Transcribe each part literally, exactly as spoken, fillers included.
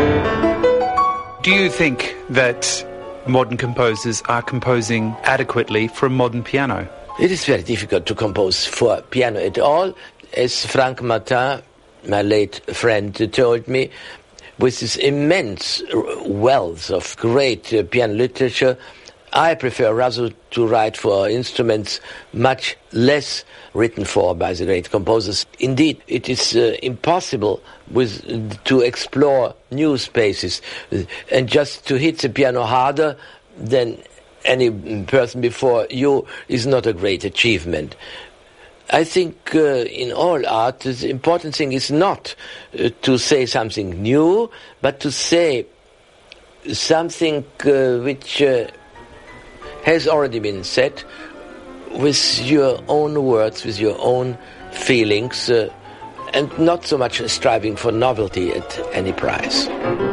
Do you think that modern composers are composing adequately for a modern piano? It is very difficult to compose for piano at all. As Franck Martin, my late friend, told me, with this immense wealth of great uh, piano literature, I prefer rather to write for instruments much less written for by the great composers. Indeed, it is uh, impossible with to explore new spaces and just to hit the piano harder than any person before you is not a great achievement. I think uh, in all art, the important thing is not uh, to say something new, but to say something uh, which uh, has already been said with your own words, with your own feelings, uh, and not so much striving for novelty at any price.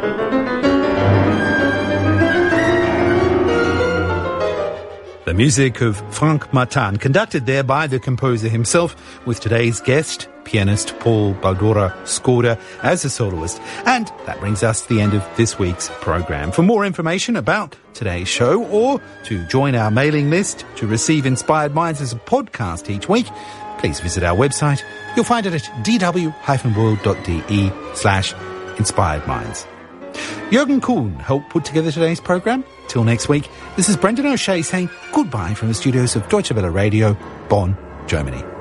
The music of Franck Martin, conducted there by the composer himself, with today's guest, pianist Paul Baldora Skoda, as a soloist. And that brings us to the end of this week's programme. For more information about today's show, or to join our mailing list to receive Inspired Minds as a podcast each week, please visit our website. You'll find it at dw-world.de slash inspired minds. Jürgen Kuhn helped put together today's programme. Till next week, this is Brendan O'Shea saying goodbye from the studios of Deutsche Welle Radio, Bonn, Germany.